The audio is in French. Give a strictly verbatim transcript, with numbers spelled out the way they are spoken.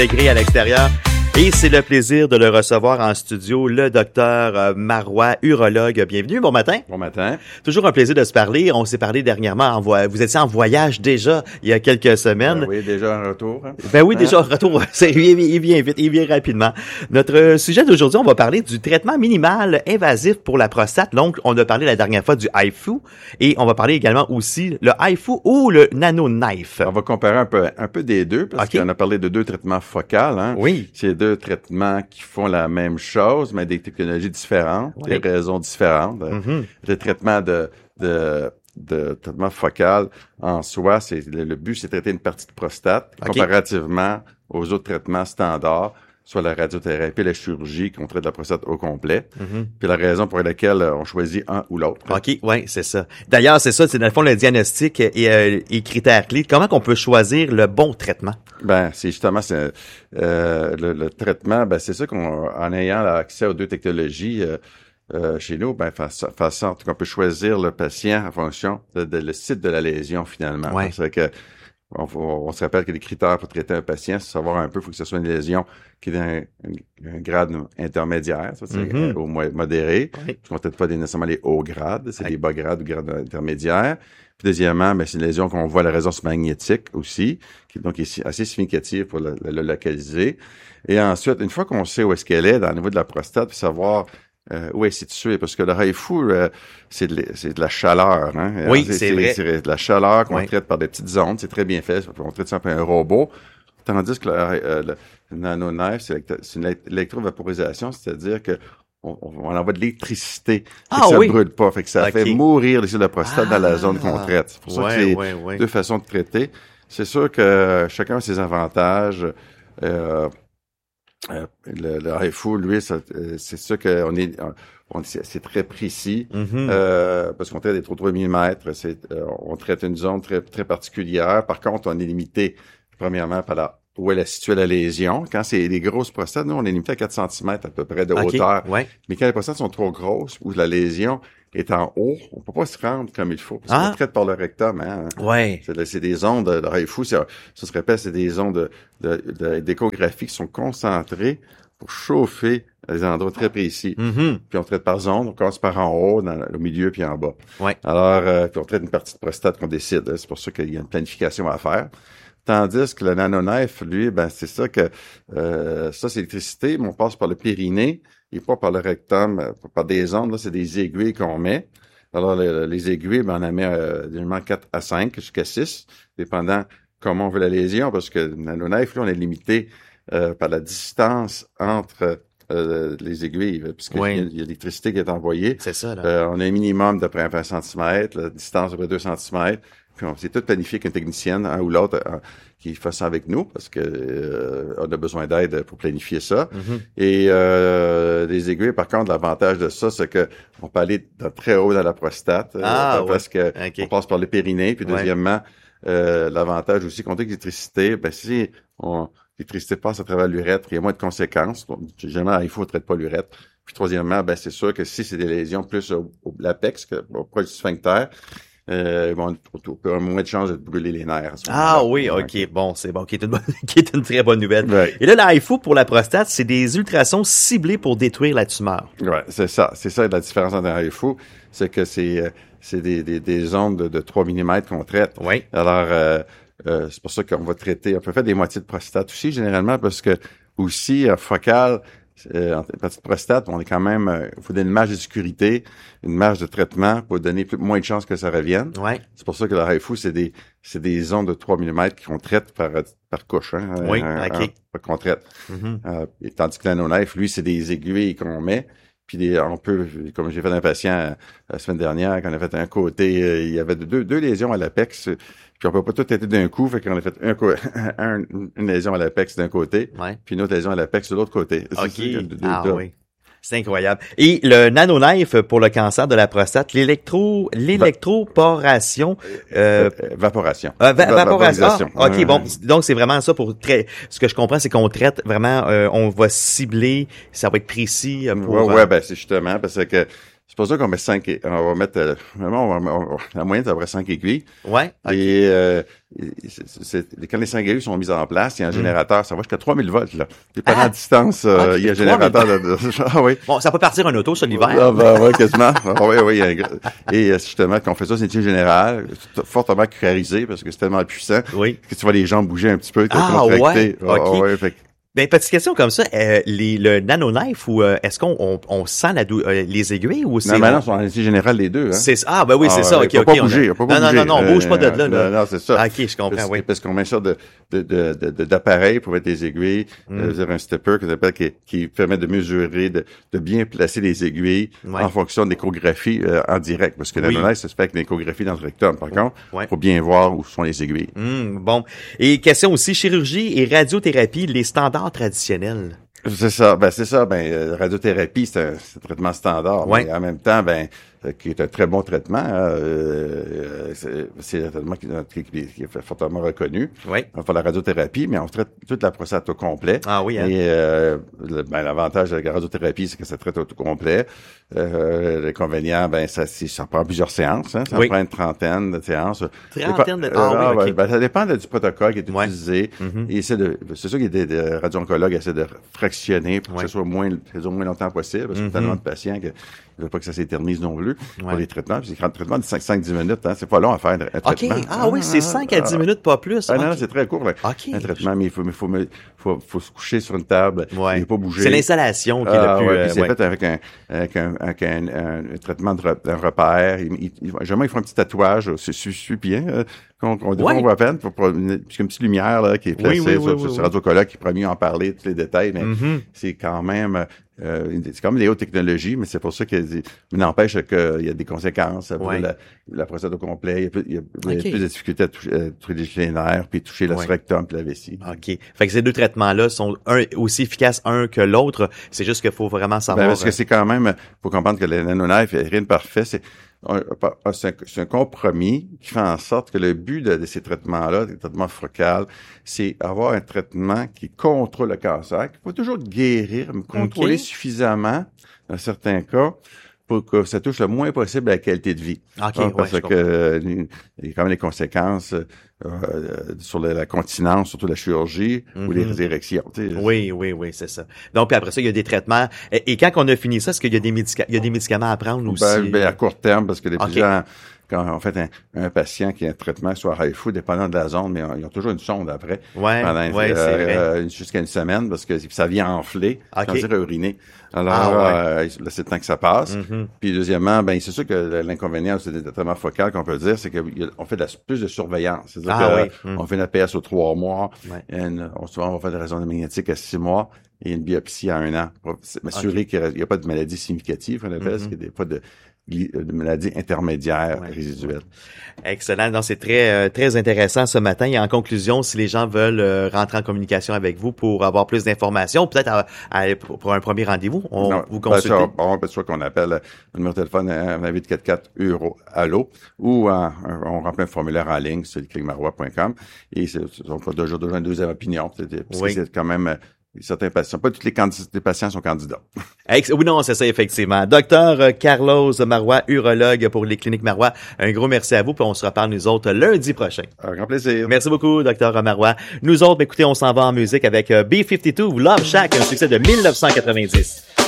Gris à l'extérieur. Et c'est le plaisir de le recevoir en studio, le docteur Marois, urologue. Bienvenue, bon matin. Bon matin. Toujours un plaisir de se parler. On s'est parlé dernièrement, en vo- vous étiez en voyage déjà il y a quelques semaines. Ben oui, déjà en retour. Hein? Ben oui, déjà en retour. C'est, il, il vient vite, il vient rapidement. Notre sujet d'aujourd'hui, on va parler du traitement minimal invasif pour la prostate. Donc, on a parlé la dernière fois du H I F U et on va parler également aussi le H I F U ou le NanoKnife. On va comparer un peu, un peu des deux parce Okay. qu'on a parlé de deux traitements focaux. Hein? Oui. C'est deux traitements qui font la même chose, mais des technologies différentes, Oui. des raisons différentes. Mm-hmm. Le traitement de, de, de traitement focal en soi, c'est le, le but, c'est de traiter une partie de prostate Okay. comparativement aux autres traitements standards, soit la radiothérapie, la chirurgie, qu'on traite la prostate au complet. Mm-hmm. Puis la raison pour laquelle on choisit un ou l'autre. OK, ouais, c'est ça. D'ailleurs, c'est ça, c'est dans le fond le diagnostic et, euh, et critères clés. Comment qu'on peut choisir le bon traitement? Ben, c'est justement c'est, euh, le, le traitement, ben c'est ça qu'on, en ayant accès aux deux technologies euh, euh, chez nous, ben face, face en tout cas, on peut choisir le patient en fonction de, de le site de la lésion finalement. Ouais. C'est que on, on se rappelle que les critères pour traiter un patient, c'est savoir un peu, il faut que ce soit une lésion qui ait un, un, un grade intermédiaire, ça, c'est Mm-hmm. au moins modéré. Oui. On ne traite pas des, nécessairement les hauts grades, c'est Oui. des bas grades ou grades intermédiaires. Puis deuxièmement, ben, c'est une lésion qu'on voit à la résonance magnétique aussi, qui donc est assez significative pour le, le, le localiser. Et ensuite, une fois qu'on sait où est-ce qu'elle est, dans le niveau de la prostate, puis savoir euh, où elle est située, parce que le H I F U, euh, c'est, de, c'est de la chaleur. Hein? Oui, c'est, c'est c'est vrai. C'est de la chaleur qu'on Oui. traite par des petites ondes, c'est très bien fait, on traite ça par un robot. Tandis que le, euh, le NanoKnife, c'est, c'est une électrovaporisation, c'est-à-dire que On, on envoie de l'électricité. Ah ça oui. brûle pas. Fait que ça Okay. fait mourir les cellules de la prostate Ah. dans la zone qu'on traite. C'est pour ça Ouais, que c'est ouais, ouais. deux façons de traiter. C'est sûr que chacun a ses avantages. Euh, euh, le, le H I F U, lui, ça, euh, c'est sûr qu'on est, on, c'est, c'est très précis. Mm-hmm. Euh, parce qu'on traite des trente-trois millimètres. C'est, euh, on traite une zone très, très particulière. Par contre, on est limité, premièrement, par la où elle est située la lésion. Quand c'est des grosses prostates, nous, on est limité à quatre centimètres à peu près de Okay. hauteur. Ouais. Mais quand les prostates sont trop grosses ou la lésion est en haut, on peut pas se rendre comme il faut. Parce Ah. qu'on traite par le rectum. Hein. Ouais. C'est, c'est des ondes, de H I F U, ça, ça se répète, c'est des ondes de, de, de, d'échographie qui sont concentrées pour chauffer les endroits très précis. Mm-hmm. Puis on traite par zone, on commence par en haut, dans le milieu, puis en bas. Ouais. Alors, euh, puis on traite une partie de prostate qu'on décide. Hein. C'est pour ça qu'il y a une planification à faire. Tandis que le NanoKnife, lui, ben c'est ça que euh, ça, c'est l'électricité, mais on passe par le périnée et pas par le rectum, euh, par des ondes. Là, c'est des aiguilles qu'on met. Alors, les, les aiguilles, ben, on en met euh, généralement quatre à cinq jusqu'à six, dépendant comment on veut la lésion, parce que le NanoKnife, là, on est limité euh, par la distance entre euh, les aiguilles, puisque Oui. il y a l'électricité qui est envoyée. C'est ça, là. Euh, on a un minimum de près de vingt centimètres, la distance de près de deux centimètres. Puis on s'est tout planifié qu'une technicienne, un ou l'autre, euh, qui fasse ça avec nous, parce que euh, on a besoin d'aide pour planifier ça. Mm-hmm. Et euh, les aiguilles, par contre, l'avantage de ça, c'est que on peut aller de très haut dans la prostate, Ah, euh, parce que Okay. on passe par le périnée. Puis Ouais. deuxièmement, euh, l'avantage aussi, qu'on dit que l'électricité, ben si on, l'électricité passe à travers l'urètre, il y a moins de conséquences. Donc, généralement, il faut ne traite pas l'urètre. Puis troisièmement, ben c'est sûr que si c'est des lésions plus au, au l'apex, que, au proche du sphincter, Euh, bon, on peut avoir moins de chances de brûler les nerfs. Ah oui, ok, bon, c'est bon, qui est une bonne, qui est une très bonne nouvelle. Ouais. Et là, le H I F U pour la prostate, c'est des ultrasons ciblés pour détruire la tumeur. Ouais, c'est ça. C'est ça la différence entre un H I F U, c'est que c'est, euh, c'est des, des, des ondes de, de trois millimètres qu'on traite. Oui. Alors, euh, euh, c'est pour ça qu'on va traiter, on peut faire des moitiés de prostate aussi, généralement, parce que aussi, euh, focal, Euh, en petite prostate, on est quand même, il euh, faut donner une marge de sécurité, une marge de traitement pour donner plus, moins de chances que ça revienne. Ouais. C'est pour ça que le H I F U, c'est des, c'est des ondes de trois millimètres qu'on traite par, par couche, hein, Oui, un, ok. un, qu'on traite. Mm-hmm. Euh, et tandis que l'NanoKnife, lui, c'est des aiguilles qu'on met, puis des, on peut, comme j'ai fait un patient euh, la semaine dernière, qu'on a fait un côté, euh, il y avait deux, deux lésions à l'apex, puis on peut pas tout traiter d'un coup, fait qu'on a fait un, un une lésion à l'apex d'un côté, Ouais. puis une autre lésion à l'apex de l'autre côté. Ok. C'est ça, de- de- Ah de- oui. C'est incroyable. Et le NanoKnife pour le cancer de la prostate, l'électro, l'électroporation, euh, Euh, Évaporation. euh, va- Va- vaporation. Ah, vaporisation. ok, Ouais. bon. Donc, c'est vraiment ça pour très, ce que je comprends, c'est qu'on traite vraiment, euh, on va cibler, ça va être précis euh, pour, Ouais, euh, ouais, ben c'est justement parce que C'est pour ça qu'on met cinq, on va mettre, euh, vraiment, on va, on, la moyenne, c'est à peu près cinq aiguilles. Ouais. Okay. Et, euh, c'est, c'est, quand les cinq aiguilles sont mises en place, il y a un mm. générateur, ça va jusqu'à trois mille volts, là. Dépendant ah. de distance, euh, okay, il y a un générateur de, de, ah oui. Bon, ça peut partir un auto sur l'hiver. Ah, ben, ouais, quasiment. Ah, oui, oui, il y a un, et, justement, quand on fait ça, c'est une étude générale, fortement cuirarisé, parce que c'est tellement puissant. Oui. Que tu vois les gens bouger un petit peu. Ah, ouais. Ah, okay. ouais, fait, Ben, petite question comme ça, euh, les, le nanoknife ou euh, est-ce qu'on on, on sent la dou- euh, les aiguilles ou c'est... Non, mais non, c'est en anesthésie générale les deux. Hein. C'est, ah, ben oui, c'est ah, ça, ok, faut ok. Pas bouger, a... faut pas non, bouger, non, non, non, on bouge pas de là. là. Non, non, c'est ça. Ah, ok, je comprends, parce, oui. Parce qu'on met ça de, de, de, de, d'appareil pour mettre des aiguilles, mm. euh, un stepper que appelle, qui, qui permet de mesurer, de, de bien placer les aiguilles ouais. en fonction de l'échographie euh, en direct. Parce que la oui. nanoknife, ça se fait avec l'échographie dans le rectum. Par contre, ouais. faut bien voir où sont les aiguilles. Mm, bon. Et question aussi, chirurgie et radiothérapie, les standards traditionnels. C'est ça, ben c'est ça, ben euh, radiothérapie c'est un, c'est un traitement standard, ouais. mais en même temps, ben euh, qui est un très bon traitement, euh, c'est, c'est un traitement qui, qui, qui est fortement reconnu. Oui. On fait la radiothérapie, mais on traite toute la prostate au complet. Ah oui. Hein. Et euh, le, ben, l'avantage de la radiothérapie, c'est que ça traite au complet. Euh, l'inconvénient, ben ça, c'est, ça prend plusieurs séances, hein, ça oui. prend une trentaine de séances. Trentaine de euh, ah, ah, oui, okay. ben, ça dépend du protocole qui est ouais. utilisé. Mm-hmm. Et c'est de, c'est sûr qu'il y a des, des radio-oncologues qui essaient de fractionner pour ouais. que ce soit moins, au moins longtemps possible, parce qu'il y a tellement de patients que je veux pas que ça s'éternise non plus ouais. pour les traitements. Puis c'est un traitement de cinq à dix minutes, hein. C'est pas long à faire un, un traitement. OK. Ah, ah oui, c'est cinq à dix minutes, pas plus. Ah, okay. non, non, c'est très court, là. Okay. Un traitement, mais il faut, mais faut, faut, faut se coucher sur une table. Ouais. Il faut pas bouger. C'est l'installation qui est ah, le plus, ouais, euh, puis c'est ouais. fait avec un, avec un, avec un, un, un traitement de, re, de repère. Il, il, il, jamais ils font un petit tatouage, c'est suffit bien, euh, qu'on, qu'on, ouais. on voit à peine, pour, pour une, une petite lumière, là, qui est placée oui, oui, sur, oui, sur, oui, sur Radio-Colloque, qui pourrait mieux en parler, tous les détails, mais mm-hmm. c'est quand même, Euh, c'est comme les hautes technologies, mais c'est pour ça qu'il n'empêche qu'il y a des conséquences pour ouais. la, la prostate au complet. Il y a plus, il y a, il y a okay. plus de difficultés à toucher, à toucher les nerfs, puis toucher le ouais. rectum puis la vessie. OK. Fait que ces deux traitements-là sont un, aussi efficaces un que l'autre. C'est juste qu'il faut vraiment savoir. Ben, parce que c'est quand même, faut comprendre que le nanoknife, il n'y a rien de parfait. C'est, c'est un, c'est un compromis qui fait en sorte que le but de, de ces traitements-là, des traitements focaux, c'est avoir un traitement qui contrôle le cancer, qu'il faut toujours guérir, mais contrôler okay. suffisamment, dans certains cas, pour que ça touche le moins possible à la qualité de vie. Okay, ah, parce ouais, que euh, il y a quand même des conséquences euh, sur la, la continence, surtout la chirurgie mm-hmm. ou les érections. Tu sais. Oui, oui, oui, c'est ça. Donc, puis après ça, il y a des traitements. Et, et quand on a fini ça, est-ce qu'il y a des médicaments, il y a des médicaments à prendre aussi? Ben, ben à court terme, parce que les okay. gens, quand on fait un, un patient qui a un traitement sur HIFU, dépendant de la zone, mais ils ont toujours une sonde après. Ouais, pendant ouais, euh, c'est vrai. Euh, jusqu'à une semaine, parce que ça vient enfler, okay. c'est-à-dire uriner. Alors, ah, ouais. euh, là, c'est le temps que ça passe. Mm-hmm. Puis deuxièmement, ben c'est sûr que l'inconvénient c'est des traitements focaux qu'on peut dire, c'est qu'on fait de la, plus de surveillance. C'est-à-dire ah, que, oui. mm. on fait une A P S aux trois mois, ouais. une, on, souvent on va faire des résonances magnétiques à six mois et une biopsie à un an pour m'assurer okay. qu'il n'y a pas de maladie significative, on appelle, mm-hmm. qu'il n'y a pas de de maladies intermédiaires ouais. résiduelles. Excellent. Donc, c'est très euh, très intéressant ce matin. Et en conclusion, si les gens veulent euh, rentrer en communication avec vous pour avoir plus d'informations, peut-être à, à, pour un premier rendez-vous, on non, vous consulte. Ben, bon, ben, soit qu'on appelle le numéro de téléphone un huit quatre quatre euro allo ou euh, on remplit un formulaire en ligne sur clinique marois point com et c'est, on peut toujours donner une deuxième opinion. Parce oui. que c'est quand même certains patients, pas tous les, candidats, les patients sont candidats. Oui, non, c'est ça, effectivement. Docteur Carlos Marois, urologue pour les cliniques Marois, un gros merci à vous, puis on se reparle, nous autres, lundi prochain. Un grand plaisir. Merci beaucoup, docteur Marois. Nous autres, écoutez, on s'en va en musique avec B cinquante-deux, Love Shack, un succès de mille neuf cent quatre-vingt-dix.